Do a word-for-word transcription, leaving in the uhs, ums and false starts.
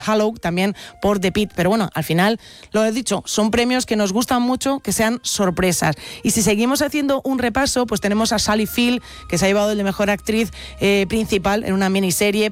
Hollow, también por The Pitt. Pero bueno, al final, lo he dicho, son premios que nos gustan mucho, que sean sorpresas. Y si seguimos haciendo un repaso, pues tenemos a Sally Field, que se ha llevado el de mejor actriz eh, principal en una miniserie